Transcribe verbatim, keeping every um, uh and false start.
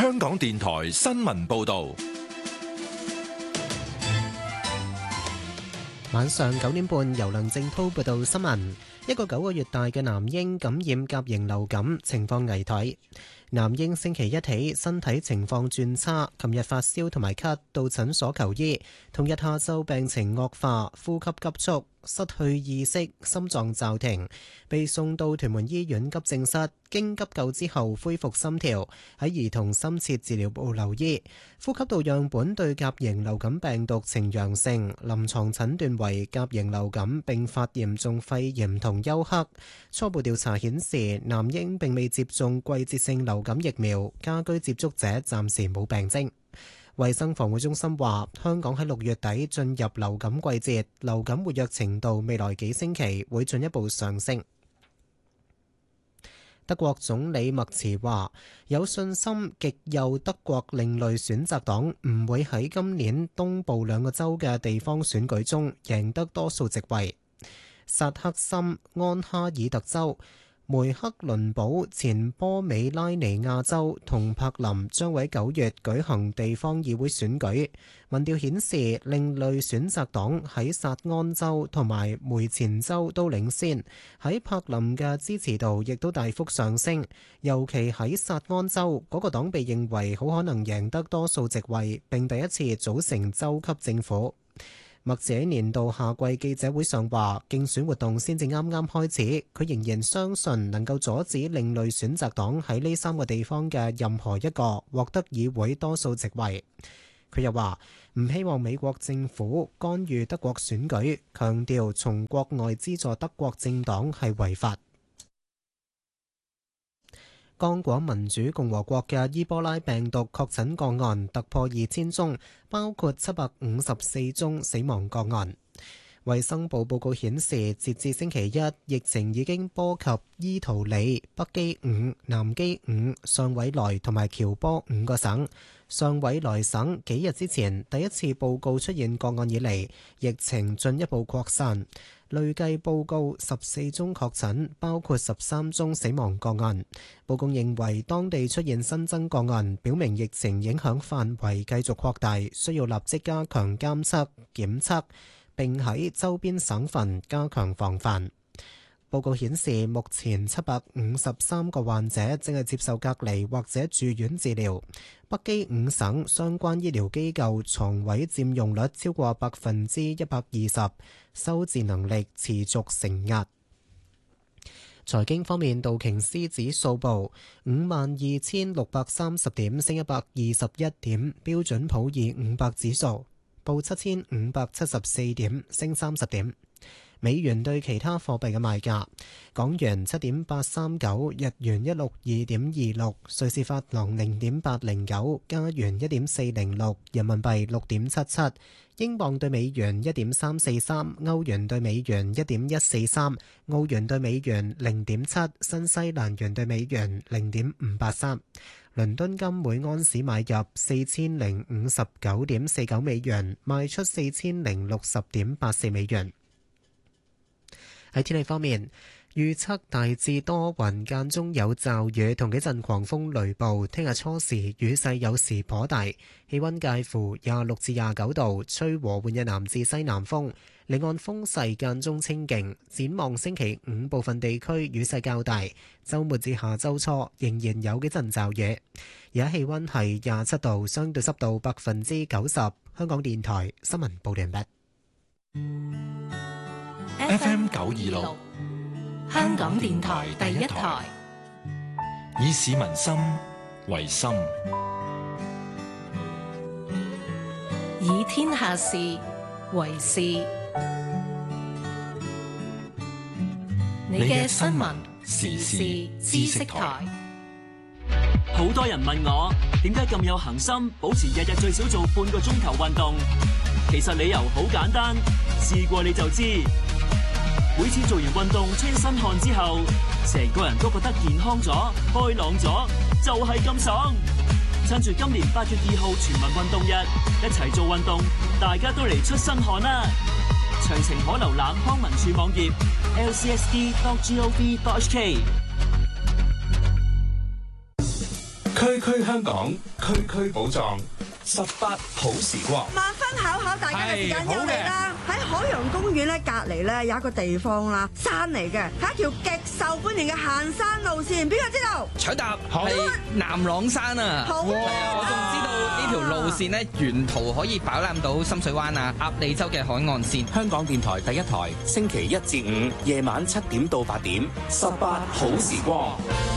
香港電台新聞報道。 晚上九點半，由梁正濤報道新聞。一個九個月大嘅男嬰感染甲型流感，情況危殆。男嬰星期一起身體情況轉差，琴日發燒同埋咳，到診所求醫。同日下晝病情惡化，呼吸急促，失去意識，心臟驟停，被送到屯門醫院急症室，經急救之後恢復心跳，喺兒童深切治療部留醫。呼吸道樣本對甲型流感病毒呈陽性，臨床診斷為甲型流感並發嚴重肺炎同休克。初步調查顯示，男嬰並未接種季節性流感疫苗，家居接觸者暫時冇病徵。衛生防護中心話，香港喺六月底進入流感季節，流感活躍程度未來幾星期會進一步上升。德國總理默茨話，有信心極右德國另類選擇黨唔會喺今年東部兩個州嘅地方選舉中贏得多數席位。薩克森安哈爾特州、梅克倫堡、前波美拉尼亞州同柏林將喺九月舉行地方議會選舉。民調顯示，另類選擇黨喺薩安州同埋梅前州都領先，喺柏林嘅支持度亦都大幅上升。尤其喺薩安州，嗰個黨被認為好可能贏得多數席位，並第一次組成州級政府。默茨喺年度夏季記者會上話，競選活動先至啱啱開始，佢仍然相信能夠阻止另類選擇黨喺呢三個地方嘅任何一個獲得議會多數席位。佢又話唔希望美國政府干預德國選舉，強調從國外資助德國政黨係違法。剛果民主共和國嘅伊波拉病毒確診個案突破二千宗，包括七百五十四宗死亡個案。衛生部報告顯示，截至星期一，疫情已經波及伊圖里、北基伍、南基伍、上委萊同埋喬波五個省。上委萊省幾日之前第一次報告出現個案以嚟，疫情進一步擴散，累計報告十四宗確診，包括十三宗死亡個案。報告認為當地出現新增個案，表明疫情影響範圍繼續擴大，需要立即加強監測、檢測，並喺周邊省份加強防範。報告顯示，目前七百五十三個患者正係接受隔離或者住院治療。北基伍省相關醫療機構床位佔用率超過百分之一百二十，收治能力持續承壓。財經方面，道瓊斯指數報五萬二千六百三十點，升一百二十一點；標準普爾五百指數報七千五百七十四點，升三十點。美元對其他貨幣嘅賣價：港元七點八三九，日元一六二點二六，瑞士法郎零點八零九，加元一點四零六，人民幣六點七七，英鎊對美元一點三四三，歐元對美元一點一四三，澳元對美元零點七，新西蘭元對美元零點五八三。倫敦金每安士買入四千零五十九點四九美元，賣出四千零六十點八四美元。喺天氣方面，預測大致多雲，間中有驟雨同幾陣狂風雷暴。聽日初時雨勢有時頗大，氣溫介乎廿六至廿九度，吹和緩嘅南至西南風。離岸風勢間中清勁。展望星期五部分地區雨勢較大，週末至下週初仍然有幾陣驟雨。而家氣溫係廿七度，相對濕度百分之九十。香港電台新聞報道完畢。 F M 九二六， 香港電台第一台， 以市民心為心， 以天下事為事。你嘅新聞時事知識台。 好多人問我點解咁有恒心，保持日日最少做半個鐘頭運動。其實理由好簡單，試過你就知。每次做完運動出身汗之後，成個人都覺得健康咗、開朗咗，就係咁爽。趁住今年八月二號全民運動日，一齊做運動，大家都嚟出身汗啦！詳情可瀏覽康文署網頁 l c s d dot gov dot h k。 區區香港，區區寶藏，十八好時光。 萬分考考大家嘅時間又嚟啦！喺海洋公園咧隔離咧有一個地方啦，山嚟嘅，係一條極受歡迎嘅行山路線。邊個知道？ 搶答係南朗山啊！ 好啊！ 我仲知道呢條路線咧，沿途可以飽覽到深水灣啊、鴨脷洲嘅海岸線。 香港電台第一台，星期一至五夜晚七點到八點，十八好時光。